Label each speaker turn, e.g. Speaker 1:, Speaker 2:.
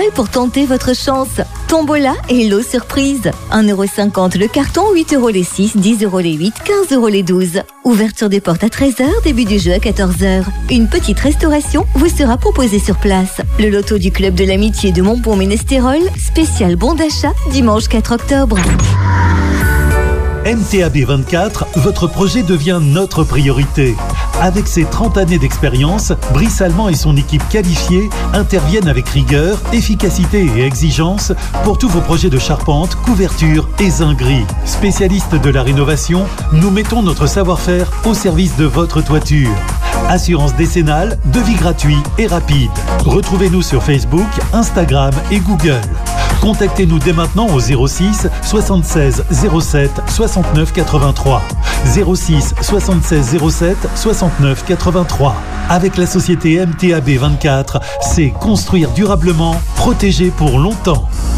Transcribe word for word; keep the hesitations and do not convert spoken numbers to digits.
Speaker 1: pour tenter votre chance. Tombola et lot surprise. un euro cinquante le carton, huit euros les six, dix euros les huit, quinze euros les douze. Ouverture des portes à treize heures, début du jeu à quatorze heures. Une petite restauration vous sera proposée sur place. Le loto du club de l'amitié de Montpont-Ménestérol, spécial bon d'achat, dimanche quatre octobre.
Speaker 2: M T A B vingt-quatre, votre projet devient notre priorité. Avec ses trente années d'expérience, Brice Allemand et son équipe qualifiée interviennent avec rigueur, efficacité et exigence pour tous vos projets de charpente, couverture et zinguerie. Spécialistes de la rénovation, nous mettons notre savoir-faire au service de votre toiture. Assurance décennale, devis gratuit et rapide. Retrouvez-nous sur Facebook, Instagram et Google. Contactez-nous dès maintenant au zéro six soixante-seize zéro sept soixante-neuf quatre-vingt-trois. zéro six soixante-seize zéro sept soixante-neuf quatre-vingt-trois. Avec la société M T A B vingt-quatre, c'est construire durablement, protéger pour longtemps.